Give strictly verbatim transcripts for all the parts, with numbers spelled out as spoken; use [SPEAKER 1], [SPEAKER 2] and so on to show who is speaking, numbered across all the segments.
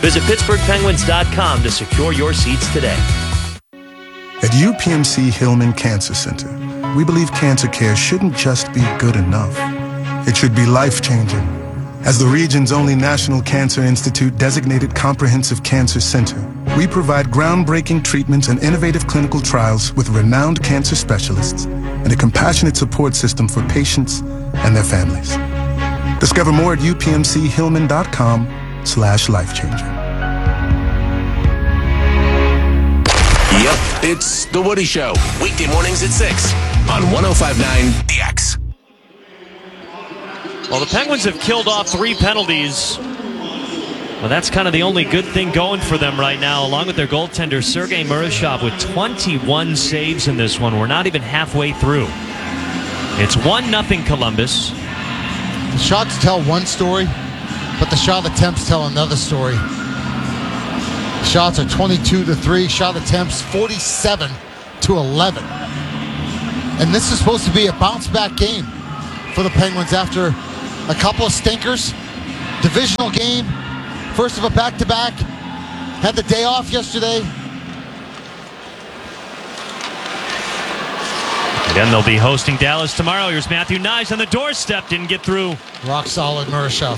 [SPEAKER 1] Visit Pittsburgh Penguins dot com to secure your seats today.
[SPEAKER 2] At U P M C Hillman Cancer Center, we believe cancer care shouldn't just be good enough. It should be life-changing. As the region's only National Cancer Institute designated comprehensive cancer center, we provide groundbreaking treatments and innovative clinical trials with renowned cancer specialists and a compassionate support system for patients and their families. Discover more at U P M C Hillman dot com slash life-changing.
[SPEAKER 3] Yep, it's The Woody Show. Weekday mornings at six on one oh five point nine The X.
[SPEAKER 1] Well, the Penguins have killed off three penalties. Well, that's kind of the only good thing going for them right now, along with their goaltender, Sergei Murashov, with twenty-one saves in this one. We're not even halfway through. It's one nothing Columbus.
[SPEAKER 4] The shots tell one story, but the shot attempts tell another story. Shots are twenty-two to three, shot attempts forty-seven to eleven. And this is supposed to be a bounce-back game for the Penguins after a couple of stinkers. Divisional game, first of a back-to-back. Had the day off yesterday.
[SPEAKER 1] Again, they'll be hosting Dallas tomorrow. Here's Matthew Knies on the doorstep. Didn't get through.
[SPEAKER 4] Rock solid Murashov.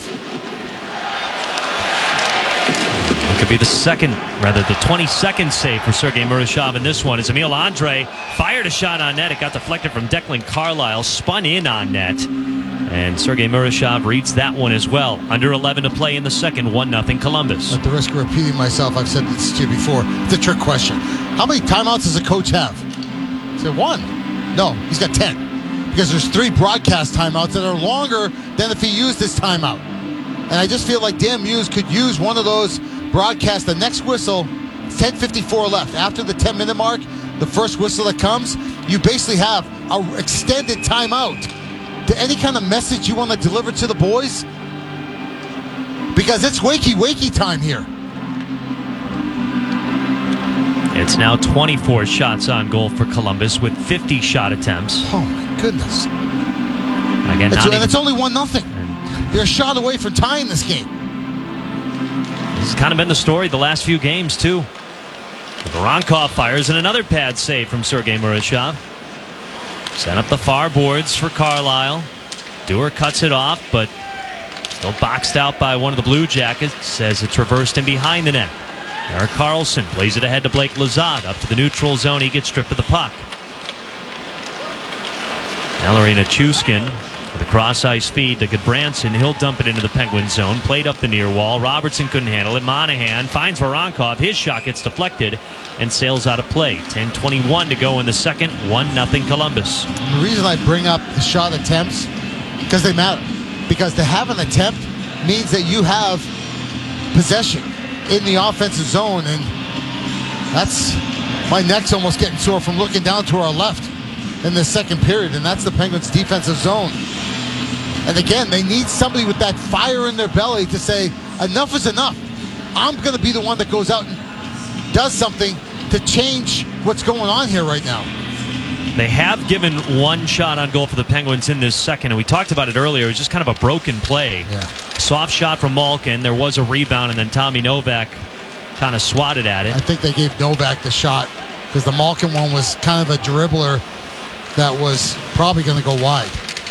[SPEAKER 1] It could be the second, rather the twenty-second save for Sergei Murashov in this one. As Emil Andre fired a shot on net. It got deflected from Declan Carlisle, spun in on net. And Sergei Murashov reads that one as well. Under eleven to play in the second, one nothing Columbus.
[SPEAKER 4] At the risk of repeating myself, I've said this to you before. It's a trick question. How many timeouts does a coach have? I said one. No, he's got ten. Because there's three broadcast timeouts that are longer than if he used his timeout. And I just feel like Dan Muse could use one of those broadcasts. The next whistle, ten fifty-four left. After the ten-minute mark, the first whistle that comes, you basically have an extended timeout to any kind of message you want to deliver to the boys. Because it's wakey-wakey time here.
[SPEAKER 1] It's now twenty-four shots on goal for Columbus with fifty shot attempts.
[SPEAKER 4] Oh, my goodness.
[SPEAKER 1] Again,
[SPEAKER 4] it's,
[SPEAKER 1] not
[SPEAKER 4] and
[SPEAKER 1] even,
[SPEAKER 4] it's only one nothing. They're a shot away from tying this game.
[SPEAKER 1] This has kind of been the story the last few games, too. Voronkov fires and another pad save from Sergei Murashov. Sent up the far boards for Carlisle. Dewar cuts it off, but still boxed out by one of the Blue Jackets. Says it's reversed and behind the net. Erik Karlsson plays it ahead to Blake Lizotte. Up to the neutral zone. He gets stripped of the puck. Valeri Nichushkin with a cross-ice feed to Goodbranson. He'll dump it into the Penguin zone. Played up the near wall. Robertson couldn't handle it. Monahan finds Voronkov. His shot gets deflected and sails out of play. ten twenty-one to go in the second. one nothing Columbus.
[SPEAKER 4] The reason I bring up the shot attempts, because they matter. Because to have an attempt means that you have possession in the offensive zone, and that's, my neck's almost getting sore from looking down to our left in the second period, and that's the Penguins' defensive zone. And again, they need somebody with that fire in their belly to say, enough is enough. I'm going to be the one that goes out and does something to change what's going on here right now.
[SPEAKER 1] They have given one shot on goal for the Penguins in this second, and we talked about it earlier. It was just kind of a broken play.
[SPEAKER 4] Yeah.
[SPEAKER 1] Soft shot from Malkin. There was a rebound, and then Tommy Novak kind of swatted at it.
[SPEAKER 4] I think they gave Novak the shot because the Malkin one was kind of a dribbler that was probably going to go wide.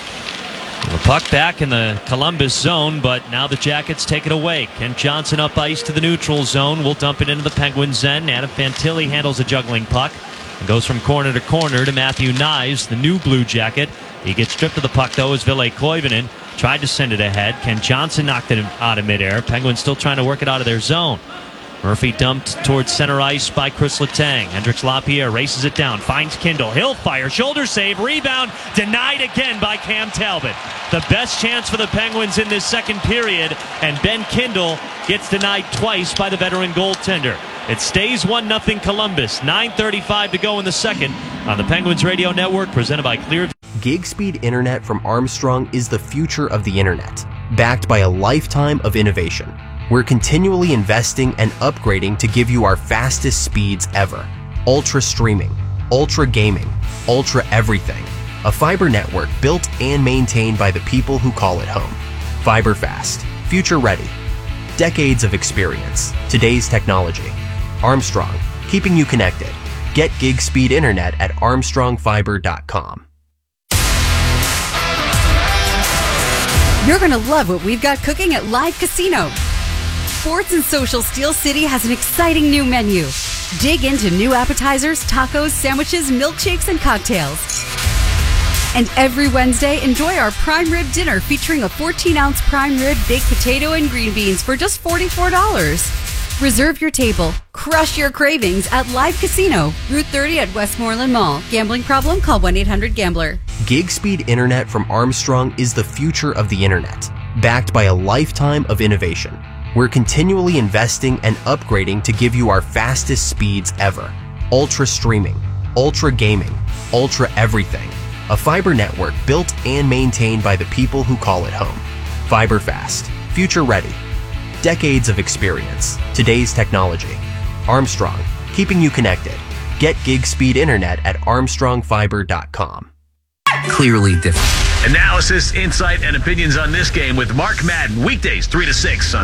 [SPEAKER 1] The puck back in the Columbus zone, but now the Jackets take it away. Kent Johnson up ice to the neutral zone. We'll dump it into the Penguins' end. Adam Fantilli handles a juggling puck and goes from corner to corner to Matthew Knies, the new Blue Jacket. He gets stripped of the puck, though, as Ville Koivunen tried to send it ahead. Kent Johnson knocked it out of midair. Penguins still trying to work it out of their zone. Murphy dumped towards center ice by Chris Letang. Hendrix Lapierre races it down, finds Kindle. He'll fire, shoulder save, rebound, denied again by Cam Talbot. The best chance for the Penguins in this second period, and Ben Kindle gets denied twice by the veteran goaltender. It stays one nothing Columbus. nine thirty-five to go in the second on the Penguins Radio Network, presented by Clear.
[SPEAKER 5] Gig speed internet from Armstrong is the future of the internet, backed by a lifetime of innovation. We're continually investing and upgrading to give you our fastest speeds ever. Ultra streaming, ultra gaming, ultra everything. A fiber network built and maintained by the people who call it home. Fiber fast, future ready. Decades of experience. Today's technology. Armstrong, keeping you connected. Get gig speed internet at armstrong fiber dot com.
[SPEAKER 6] You're going to love what we've got cooking at Live Casino. Sports and Social Steel City has an exciting new menu. Dig into new appetizers, tacos, sandwiches, milkshakes, and cocktails. And every Wednesday, enjoy our prime rib dinner featuring a fourteen ounce prime rib, baked potato, and green beans for just forty-four dollars. Reserve your table. Crush your cravings at Live Casino, Route thirty at Westmoreland Mall. Gambling problem? Call one eight hundred gambler.
[SPEAKER 5] Gig speed internet from Armstrong is the future of the internet, backed by a lifetime of innovation. We're continually investing and upgrading to give you our fastest speeds ever. Ultra streaming, ultra gaming, ultra everything. A fiber network built and maintained by the people who call it home. Fiber fast, future ready. Decades of experience. Today's technology. Armstrong, keeping you connected. Get gig speed internet at armstrong fiber dot com.
[SPEAKER 7] Clearly different.
[SPEAKER 3] Analysis, insight, and opinions on this game with Mark Madden, weekdays three to six on